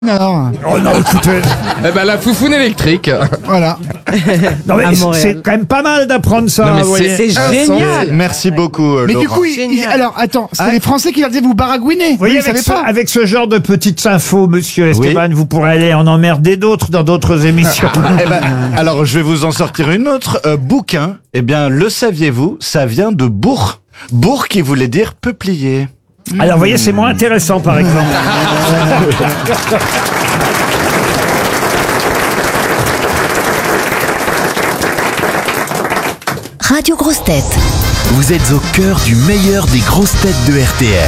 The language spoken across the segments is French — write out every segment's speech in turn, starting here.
Alors, Oh non, écoutez, Eh ben, la foufoune électrique. voilà. non mais À Montréal. c'est quand même pas mal d'apprendre ça. Non, mais vous voyez. C'est génial. Merci beaucoup, Mais du Laurent. coup, Génial. alors, attends, c'était les Français qui leur disaient vous baragouiner. Vous voyez, Vous ne avec, savez pas. avec ce genre de petites infos, monsieur Esteban, vous pourrez aller en emmerder d'autres dans d'autres émissions. Eh ben, alors, je vais vous en sortir une autre. Bouquin, eh bien, le saviez-vous, ça vient de bourg. Bourg qui voulait dire peuplier. Alors, vous voyez, c'est moins intéressant, par exemple. Radio Grosses Têtes. Vous êtes au cœur du meilleur des grosses têtes de RTL.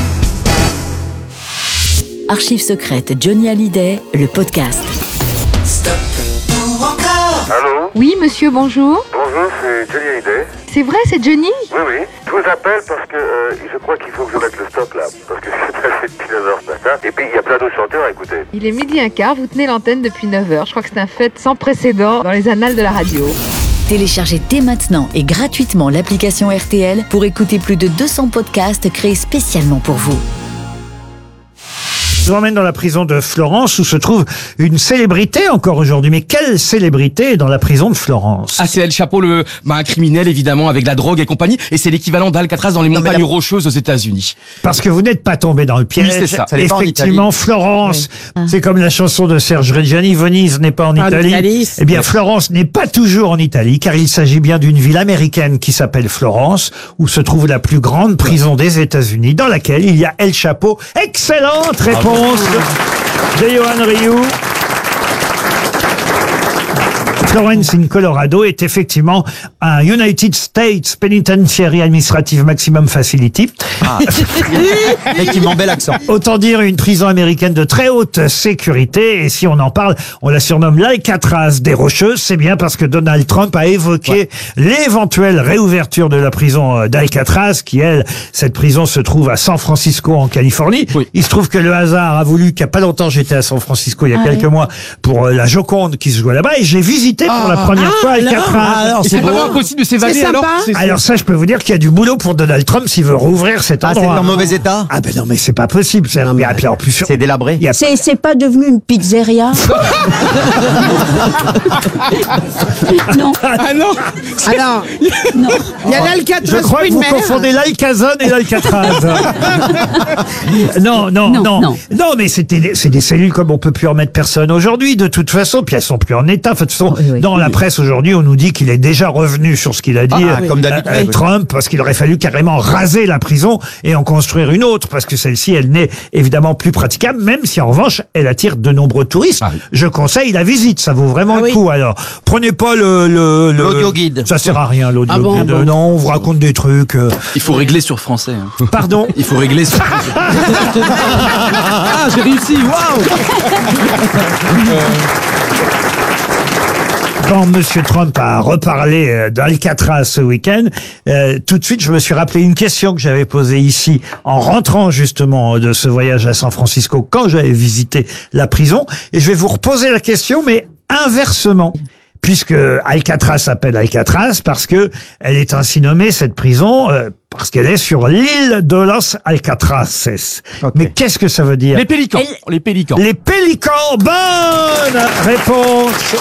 Archives secrètes Johnny Hallyday, le podcast. Allô? Oui, monsieur, bonjour. Bonjour, c'est Johnny Hallyday. C'est vrai, c'est Johnny? Oui, oui. Je vous appelle parce que je crois qu'il faut que je mette le stop là. Parce que c'est passé depuis 9h ce matin. Et puis il y a plein d'autres chanteurs à écouter. Il est 12h15, vous tenez l'antenne depuis 9h. Je crois que c'est un fait sans précédent dans les annales de la radio. Téléchargez dès maintenant et gratuitement l'application RTL pour écouter plus de 200 podcasts créés spécialement pour vous. Je vous emmène dans la prison de Florence où se trouve une célébrité encore aujourd'hui. Mais quelle célébrité est dans la prison de Florence? Ah, c'est El Chapo, un criminel, évidemment, avec la drogue et compagnie. Et c'est l'équivalent d'Alcatraz dans les montagnes rocheuses aux États-Unis. Parce que vous n'êtes pas tombé dans le piège. Oui, c'est ça. Ça n'est pas en Effectivement, Florence, c'est comme la chanson de Serge Reggiani, Venise n'est pas en Italie. Italie. Eh bien, Florence n'est pas toujours en Italie, car il s'agit bien d'une ville américaine qui s'appelle Florence, où se trouve la plus grande prison des États-Unis, dans laquelle il y a El Chapo. Excellente réponse de Johan Rioux. Florence in Colorado est effectivement un United States Penitentiary Administrative Maximum Facility. Effectivement, bel accent. Autant dire une prison américaine de très haute sécurité. Et si on en parle, on la surnomme l'Alcatraz des Rocheuses. C'est bien parce que Donald Trump a évoqué l'éventuelle réouverture de la prison d'Alcatraz, qui, elle, cette prison se trouve à San Francisco, en Californie. Oui. Il se trouve que le hasard a voulu qu'il n'y a pas longtemps, j'étais à San Francisco il y a quelques mois pour la Joconde qui se jouait là-bas, et j'ai visité pour la première fois Alcatraz. Et c'est vraiment impossible de s'évader, alors? Alors ça, je peux vous dire qu'il y a du boulot pour Donald Trump s'il veut rouvrir cet endroit. mauvais état? Ah ben non, mais c'est pas possible. Et puis en plus, C'est délabré. il y a C'est pas devenu une pizzeria? Non. Ah non! Alors, Non. il y a l'Alcatraz. Je crois que vous Mer. confondez l'Alcazone et l'Alcatraz. Non, mais c'est des cellules comme on peut plus en mettre personne aujourd'hui, de toute façon, puis elles sont plus en état. De toute façon, Oui. dans la presse aujourd'hui, on nous dit qu'il est déjà revenu sur ce qu'il a dit, comme d'habitude. Trump, parce qu'il aurait fallu carrément raser la prison et en construire une autre, parce que celle-ci, elle n'est évidemment plus praticable, même si en revanche, elle attire de nombreux touristes. Ah oui. Je conseille la visite, ça vaut vraiment le coup. Alors, prenez pas L'audio guide. Ça sert à rien, l'audio guide. Non, on vous raconte des trucs. Il faut régler sur français. Hein. Pardon? Il faut régler sur français. Ah, j'ai réussi, waouh! Quand Monsieur Trump a reparlé d'Alcatraz ce week-end, tout de suite, je me suis rappelé une question que j'avais posée ici en rentrant justement de ce voyage à San Francisco quand j'avais visité la prison. Et je vais vous reposer la question, mais inversement. Puisque Alcatraz s'appelle Alcatraz parce que elle est ainsi nommée, cette prison, parce qu'elle est sur l'île de Los Alcatraces. Mais qu'est-ce que ça veut dire? Les pélicans. Les pélicans. Les pélicans. Bonne réponse.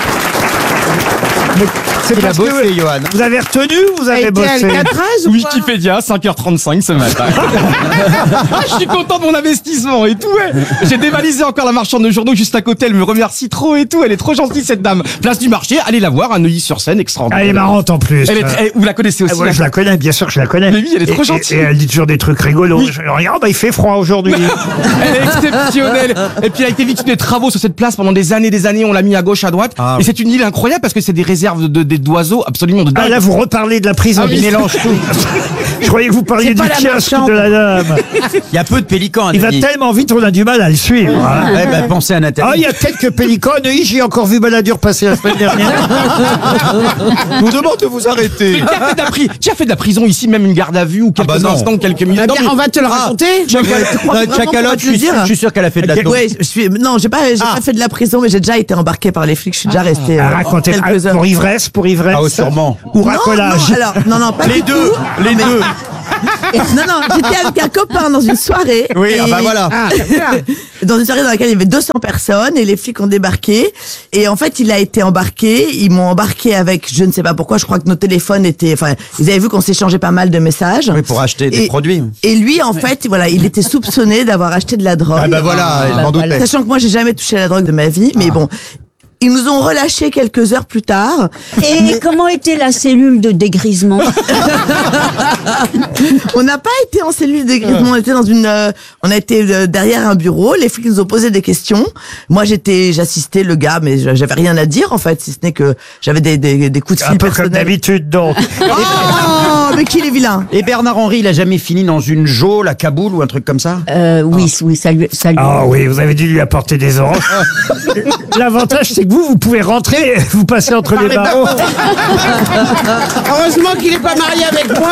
Mais c'est parce que Johan. vous avez retenu ou vous avez Été bossé? Alcatraz ou pas? Wikipédia, 5h35 ce matin. Ah, je suis content de mon investissement et tout, ouais. J'ai dévalisé encore la marchande de journaux juste à côté, elle me remercie trop et tout, elle est trop gentille cette dame. Place du marché, allez la voir à Neuilly-sur-Seine, extraordinaire. Elle est marrante en plus. Vous la connaissez aussi? Ouais, je la connais, bien sûr que je la connais. Mais oui, elle est trop gentille. Et elle dit toujours des trucs rigolos. Je regarde, il fait froid aujourd'hui. Elle est exceptionnelle. Et puis elle a été victime des travaux sur cette place pendant des années, on l'a mis à gauche, à droite. Et c'est une île incroyable parce que c'est des réserves d'oiseaux absolument de dingue. Ah là, vous reparlez de la prison, Ah oui. il mélange tout. Je croyais que vous parliez du pas la kiosque marchande. de la dame. Il y a peu de pélicans. Il va tellement vite, on a du mal à le suivre. Hein. Eh ben, pensez à Nathalie. Ah, il y a quelques pélicans. Neuilly, j'ai encore vu Balladur passer la semaine dernière. Je vous demande de vous arrêter. Qui a fait de la prison ici, même une garde à vue ou quelques non. instants, quelques minutes? Eh Non, bien, mais- on va te le raconter. Chacalotte, je suis sûr qu'elle a fait de la taupe. Ouais, non, j'ai pas fait de la prison, mais j'ai déjà été embarqué par les flics. Je suis déjà resté Racontez. quelques heures. Pour ivresse. Ah, sûrement. Ou racolage. Non, alors, non, pas Les du deux, tout. les deux. Non, j'étais avec un copain dans une soirée. Oui, et- ah bah voilà. Dans une soirée dans laquelle il y avait 200 personnes et les flics ont débarqué. Et en fait, il a été embarqué. Ils m'ont embarqué avec, je ne sais pas pourquoi, je crois que nos téléphones étaient, enfin, ils avaient vu qu'on s'échangeait pas mal de messages. Oui, pour acheter des produits. Et lui, en fait, voilà, il était soupçonné d'avoir acheté de la drogue. Ah bah voilà, il m'en doutait. Sachant que moi, j'ai jamais touché à la drogue de ma vie, mais bon. Ils nous ont relâchés quelques heures plus tard. Et comment était la cellule de dégrisement? On n'a pas été en cellule de dégrisement, on était dans une, on a été derrière un bureau. Les flics nous ont posé des questions. Moi, j'assistais le gars, mais j'avais rien à dire en fait, si ce n'est que j'avais des coups de fil Un peu comme personnels. d'habitude, donc. Oh, mais qui est vilain. Et Bernard Henry, il a jamais fini dans une geôle à Kaboul ou un truc comme ça? Oui, ça lui. Ah oui, vous avez dû lui apporter des oranges. L'avantage, c'est que vous pouvez rentrer, vous passez entre les barreaux. Heureusement qu'il est pas marié avec moi.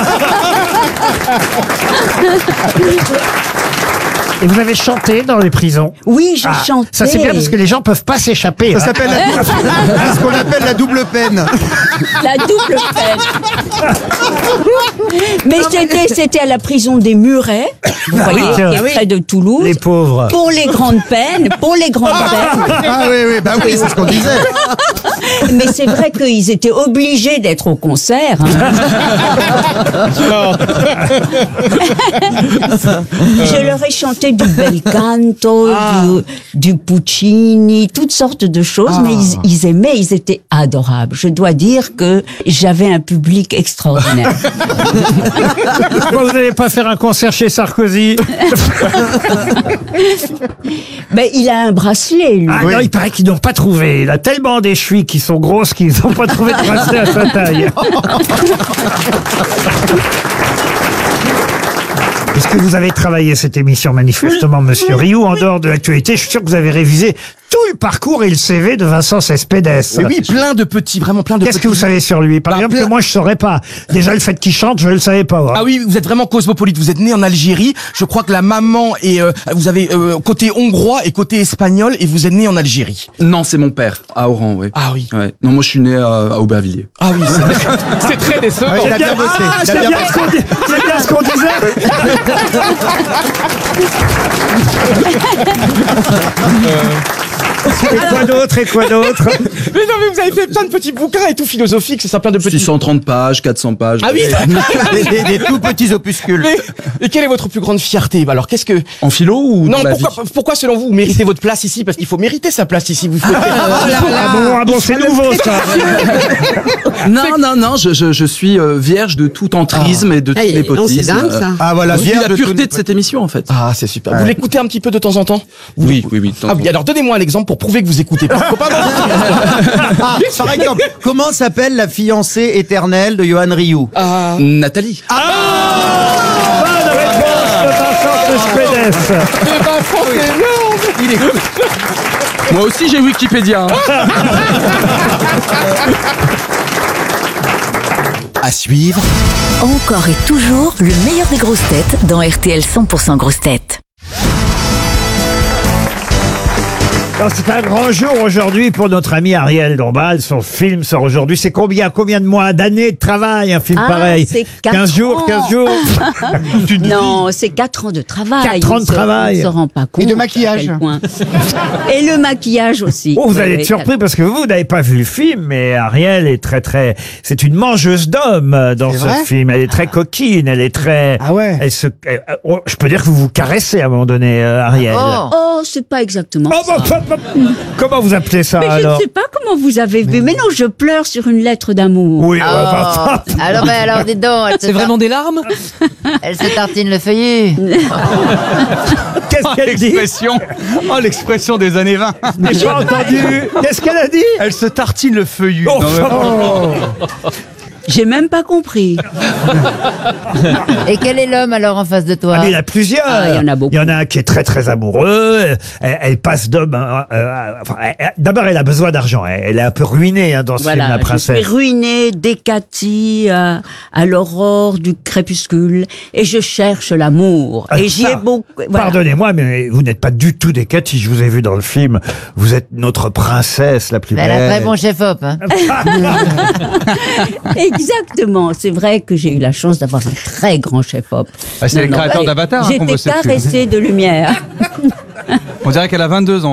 Et vous avez chanté dans les prisons? Oui, j'ai chanté. Ça c'est bien parce que les gens peuvent pas s'échapper. Ça hein. s'appelle ce qu'on appelle la double peine. La double peine. Mais c'était à la prison des Murets, vous voyez, tiens. qui est près de Toulouse. Les pauvres. Pour les grandes peines, Ah oui, bah oui, c'est ce qu'on disait. Mais c'est vrai qu'ils étaient obligés d'être au concert. Je leur ai chanté du bel canto, du Puccini, toutes sortes de choses, mais ils aimaient, ils étaient adorables. Je dois dire que j'avais un public extraordinaire. Pourquoi vous n'allez pas faire un concert chez Sarkozy? Mais il a un bracelet, lui. Ah non, il paraît qu'ils n'ont pas trouvé. Il a tellement des chevilles qui sont grosses qu'ils n'ont pas trouvé de bracelet à sa taille. Est-ce que vous avez travaillé cette émission manifestement, Monsieur Rioux, en dehors de l'actualité? Je suis sûr que vous avez révisé tout le parcours et le CV de Vincent Cespedes. Mais oui, plein de petits, vraiment plein de petits. Qu'est-ce que vous savez sur lui? Par exemple, que moi je saurais pas. Déjà le fait qu'il chante, je le savais pas. Hein. Ah oui, vous êtes vraiment cosmopolite. Vous êtes né en Algérie. Je crois que la maman est, vous avez côté hongrois et côté espagnol, et vous êtes né en Algérie. Non, c'est mon père, à Oran, oui. Ah oui. Ouais. Non, moi je suis né à Aubervilliers. Ah oui, c'est très décevant. Il a bien bossé. Ah, Il a c'est bien bien, bossé. c'est bien ce qu'on disait. Et quoi d'autre? Et quoi d'autre? Mais non, mais vous avez fait plein de petits bouquins et tout philosophiques, c'est ça, plein de petits. 630 pages, 400 pages. Ah oui. Des tout petits opuscules. Et quelle est votre plus grande fierté? Bah alors, qu'est-ce que... En philo ou Non, dans la vie? pourquoi selon vous méritez votre place ici? Parce qu'il faut mériter sa place ici. Vous Ah bon, c'est nouveau ça. Non, je suis vierge de tout entrisme et de tout népotisme. Ah voilà, C'est vierge la de pureté tout- de cette émission en fait. Ah, c'est super. Vous l'écoutez un petit peu de temps en temps? Oui. Ah oui, alors donnez-moi un exemple pour prouver que vous écoutez pas. Faut pas Ah, par exemple, comment s'appelle la fiancée éternelle de Johan Rioux? Nathalie. Bonne réponse de Vincent Cespedes. Eh ben, Franck, énorme. Il écoute. Moi aussi j'ai Wikipédia. hein. À suivre, Encore et toujours le meilleur des grosses têtes dans RTL 100% grosses têtes. Alors, c'est un grand jour aujourd'hui pour notre ami Ariel Dombal. Son film sort aujourd'hui. C'est combien de mois, d'années de travail, un film pareil? C'est 15 jours, 15 jours. Non, c'est 4 ans de travail. 4 ans de travail. On ne se rend pas compte. Et de maquillage. à quel point. Et le maquillage aussi. Oh, vous Oui, allez oui. être surpris parce que vous n'avez pas vu le film, mais Ariel est c'est une mangeuse d'hommes dans ce vrai film. Elle est très coquine, elle est très. Ah ouais. Je peux dire que vous vous caressez à un moment donné, Ariel. Oh, c'est pas exactement Oh, ça. Comment vous appelez ça Mais je alors? ne sais pas comment vous avez vu. Mais non, je pleure sur une lettre d'amour. Oui, Alors dis donc, C'est vraiment des larmes? elle se tartine le feuillet. Qu'est-ce qu'elle dit? L'expression des années 20. J'ai pas entendu. Qu'est-ce qu'elle a dit? Elle se tartine le feuillu. Oh, J'ai même pas compris. Et quel est l'homme alors en face de toi? Ah, mais il y en a plusieurs. Ah, il y en a beaucoup. Il y en a un qui est très très amoureux. Elle passe d'homme. D'abord, elle a besoin d'argent. Elle est un peu ruinée dans ce film, la Voilà, je princesse. suis ruinée dès Cathy à l'aurore du crépuscule et je cherche l'amour. Ah, Et j'y ça, ai beaucoup. Voilà. Pardonnez-moi, mais vous n'êtes pas du tout des Cathy. Je vous ai vu dans le film. Vous êtes notre princesse la plus Elle belle. a très bon chef-op. Hein. Exactement. C'est vrai que j'ai eu la chance d'avoir un très grand chef-op. Ah, c'est les créateurs d'Avatar, hein, qu'on J'étais bossait dessus. caressée de lumière. On dirait qu'elle a 22 ans.